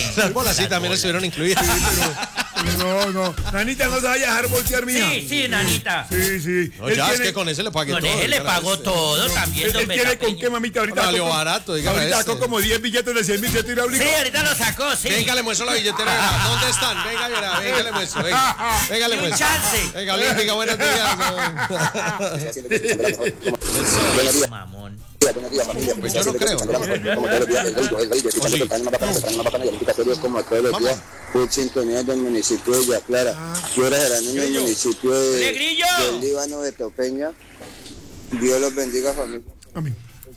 Las bolas sí también estuvieron incluidas. No. Nanita, no se vaya a dejar voltear, mija. Sí, Nanita. Sí. No, ya es que con ese le pagué todo. Con él le pagó todo también. ¿Él tiene con qué, mamita? Ahorita valió barato, dígame. Ahorita sacó como 10 billetes de 100.000 de hidráulico. Sí, ahorita lo sacó, sí. Venga, le muestro la billetera. ¿Dónde están? Venga, le muestro. Venga, le Un muestro. chance. Venga, olímpica, buenos días. Mamón. Pues yo no creo. Como todos los días, por sintonía del municipio de Villa Clara. ¿Qué horas serán en el municipio del Líbano de Topeña? Dios los bendiga, familia. Amén.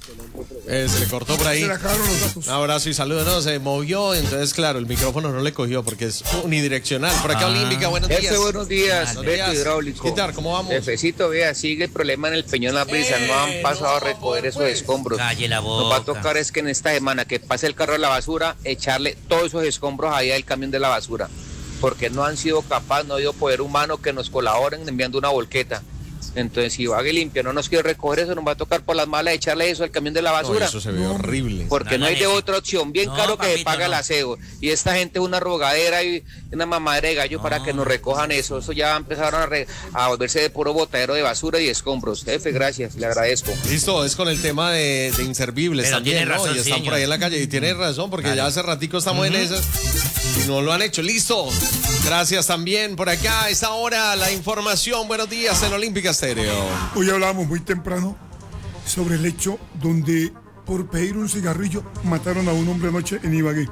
Se le cortó por ahí. Se le acabaron los datos. Un abrazo y saludos. No, se movió, entonces, claro, el micrófono no le cogió porque es unidireccional. Por acá, Olímpica, buenos días. Buenos días, Beto Hidráulico. ¿Qué tal? ¿Cómo vamos? Jefecito, vea, sigue el problema en el Peñón La Brisa. No han pasado a recoger esos escombros. Calle la boca. Nos va a tocar es que en esta semana que pase el carro de la basura, echarle todos esos escombros ahí al camión de la basura. Porque no han sido capaces, no ha habido poder humano que nos colaboren enviando una volqueta. Entonces, si Vague Limpia no nos quiere recoger eso, nos va a tocar por las malas echarle eso al camión de la basura. No, eso se ve horrible. Porque no hay de otra opción. Bien caro que se paga el aseo. Y esta gente es una rogadera y una mamadera de gallo para que nos recojan eso. Eso ya empezaron a volverse de puro botadero de basura y escombros. Jefe, gracias, le agradezco. Listo, es con el tema de inservibles pero también, tiene ¿no? razón, Y están por ahí en la calle y tiene razón porque ya hace ratico estamos en esas y no lo han hecho. Listo. Gracias también por acá. A esta hora la información. Buenos días en Olímpica Estéreo. Hoy hablábamos muy temprano sobre el hecho donde por pedir un cigarrillo mataron a un hombre anoche en Ibagué.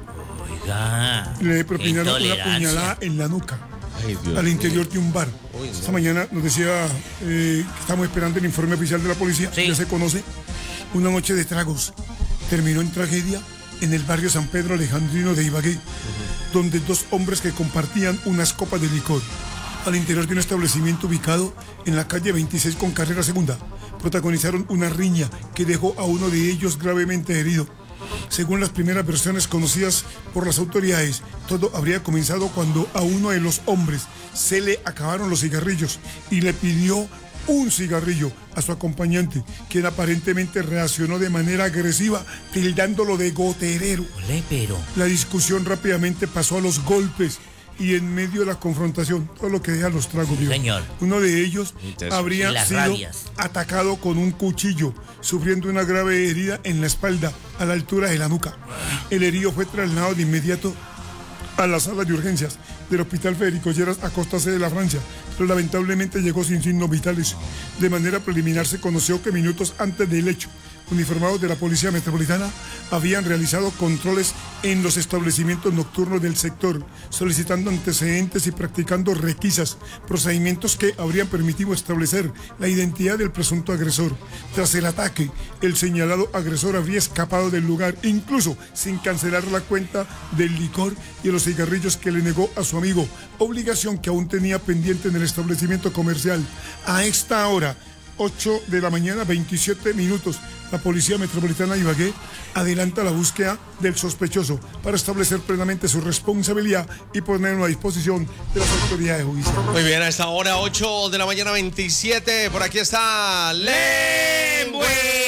Oiga. Le propinaron una intolerancia. puñalada en la nuca. Ay, Dios Al interior mío. de un bar. Uy, no. Esta mañana nos decía que estamos esperando el informe oficial de la policía. Sí. Ya se conoce. Una noche de tragos. Terminó en tragedia en el barrio San Pedro Alejandrino de Ibagué, donde dos hombres que compartían unas copas de licor al interior de un establecimiento ubicado en la calle 26 con carrera segunda, protagonizaron una riña que dejó a uno de ellos gravemente herido. Según las primeras versiones conocidas por las autoridades, todo habría comenzado cuando a uno de los hombres se le acabaron los cigarrillos y le pidió un cigarrillo a su acompañante, quien aparentemente reaccionó de manera agresiva, tildándolo de goterero. Ole, pero. La discusión rápidamente pasó a los golpes y en medio de la confrontación, todo lo que dejan los tragos, viejo. Señor. Uno de ellos habría Y las sido rabias. atacado con un cuchillo, sufriendo una grave herida en la espalda, a la altura de la nuca. El herido fue trasladado de inmediato a la sala de urgencias del Hospital Federico Lleras a Costa C de la Francia, pero lamentablemente llegó sin signos vitales. De manera preliminar se conoció que minutos antes del hecho, uniformados de la Policía Metropolitana habían realizado controles en los establecimientos nocturnos del sector, solicitando antecedentes y practicando requisas, procedimientos que habrían permitido establecer la identidad del presunto agresor. Tras el ataque, el señalado agresor habría escapado del lugar, incluso sin cancelar la cuenta del licor y los cigarrillos que le negó a su amigo, obligación que aún tenía pendiente en el establecimiento comercial. A esta hora, 8 de la mañana, 27 minutos, la Policía Metropolitana de Ibagué adelanta la búsqueda del sospechoso para establecer plenamente su responsabilidad y ponerlo a disposición de las autoridades judiciales. Muy bien, a esta hora, 8 de la mañana, 27. Por aquí está Lengüe.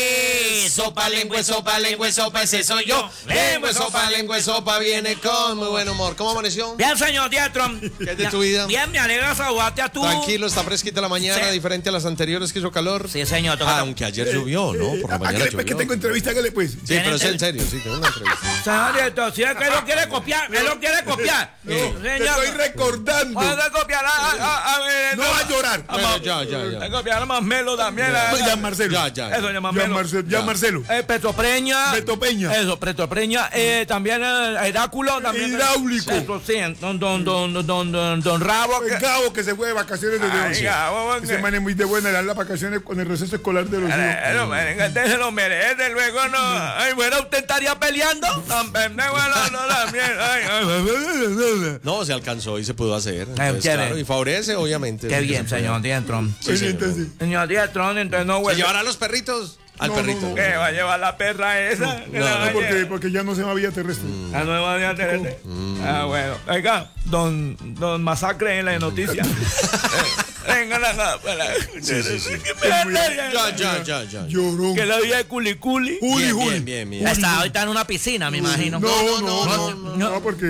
Sopa, lengüe, sopa, ese soy yo. Lengüe, sopa, viene con muy buen humor. ¿Cómo amaneció? Bien, señor Dietron. ¿Qué es de tu vida? Bien, me alegra saludarte a tú. Tranquilo, está fresquita la mañana, Sí. diferente a las anteriores que hizo calor. Sí, señor. Aunque ayer llovió, ¿no? Por la mañana Hágale, pues, llovió. que tengo entrevista, hágale pues. Sí, pero es en serio, sí, tengo una entrevista. Señor Dietron, si es que él lo quiere copiar, él lo quiere copiar. Te estoy recordando. Vamos a copiar a ver. No va a llorar. Bueno, ya. A copiar a Mamelo también. Ya, Marcelo. Ya. Eso, ya Ya, Marcelo. Petro Preña. Beto Peña. Eso, Petro Preña. También Heráculo. También. Hidráulico. Eso, sí. Don Rabo. El Gabo que se fue de vacaciones desde Ay, 11. Gabo, Ese man es muy de buena, le dan las vacaciones con el receso escolar de los hijos. Usted se lo merece, luego no. Ay, bueno, usted estaría peleando. No, pendejo, no, también. No, se alcanzó y se pudo hacer. Ay, Entonces, chévere. claro, y favorece, obviamente. Qué lo que bien, se puede. señor Dietron. Sí, señor. Entonces, Señor Dietron, entonces no ¿Se huele. llevará a los perritos? Al No, perrito. no, ¿Qué va a llevar la perra esa? ¿Qué no, la va a llevar? porque ya no se va vía terrestre. La nueva vía terrestre. Ah, bueno. Oiga, don Masacre en la noticia. Venga, Sí. Ya. Llorón. Que la vía de Culiculi. Juli. Bien. Está ahorita en una piscina, me imagino. No, porque